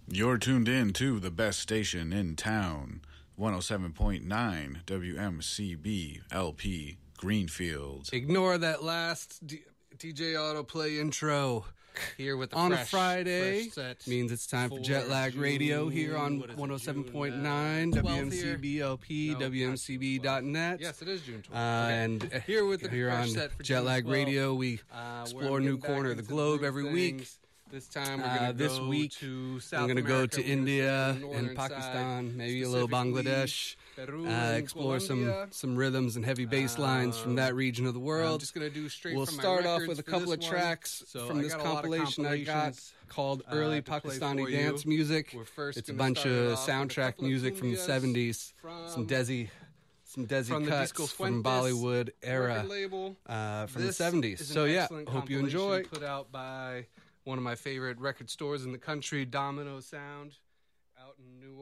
You're tuned in to the best station in town, 107.9 WMCB LP Greenfield. Ignore that last DJ Autoplay intro. Here with the on fresh, a Friday fresh set means it's time for Jet Lag Radio here on 107.9 WMCB LP, WMCB.net. Yes, it is June 12th. And here with the here fresh on set for Jet June Lag 12th. Radio, we explore a new corner of the globe every week. This time we're going to this go week, to South I'm going to go America. to We're India gonna and northern Pakistan, side, maybe a little Bangladesh, Peru and explore Colombia. some rhythms and heavy bass lines from that region of the world. I'm just going to do straight We'll from my start off records with a for couple of this tracks one. from So this I got a lot of compilation I got compilations, called Early to play Pakistani for you. Dance Music. We're first It's a gonna bunch start of it off with a soundtrack couple of music from the cumbias 70s, from some Desi from the cuts Disco from Fuentes Bollywood era record label. from the This 70s. is an So yeah, excellent hope you compilation enjoy. Put out by one of my favorite record stores in the country, Domino Sound, out in New